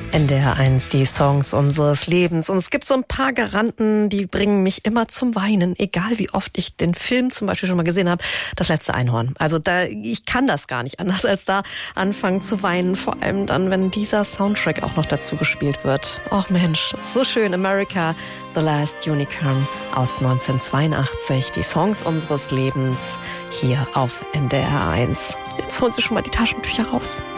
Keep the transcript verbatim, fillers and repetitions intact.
N D R eins, die Songs unseres Lebens. Und es gibt so ein paar Garanten, die bringen mich immer zum Weinen, egal wie oft ich den Film zum Beispiel schon mal gesehen habe, Das letzte Einhorn. Also da, ich kann das gar nicht anders, als da anfangen zu weinen. Vor allem dann, wenn dieser Soundtrack auch noch dazu gespielt wird. Och Mensch, so schön. America, The Last Unicorn aus neunzehnhundertzweiundachtzig. Die Songs unseres Lebens hier auf N D R eins. Jetzt holen Sie schon mal die Taschentücher raus.